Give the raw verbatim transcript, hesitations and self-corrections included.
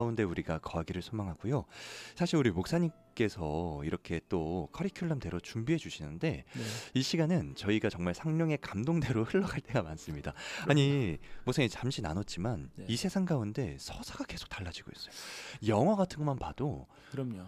가운데 우리가 거하기를 소망하고요. 사실 우리 목사님께서 이렇게 또 커리큘럼대로 준비해 주시는데 네. 이 시간은 저희가 정말 상령의 감동대로 흘러갈 때가 많습니다. 그럼요. 아니 목사님 잠시 나눴지만 네. 이 세상 가운데 서사가 계속 달라지고 있어요. 영화 같은 것만 봐도 그럼요.